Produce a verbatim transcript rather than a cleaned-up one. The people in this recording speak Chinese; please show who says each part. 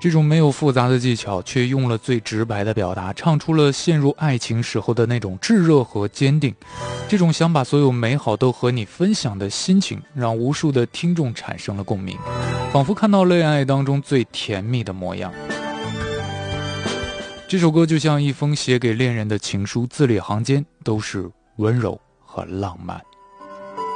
Speaker 1: 这种没有复杂的技巧，却用了最直白的表达，唱出了陷入爱情时候的那种炙热和坚定。这种想把所有美好都和你分享的心情，让无数的听众产生了共鸣，仿佛看到恋爱当中最甜蜜的模样。这首歌就像一封写给恋人的情书，字里行间都是温柔和浪漫。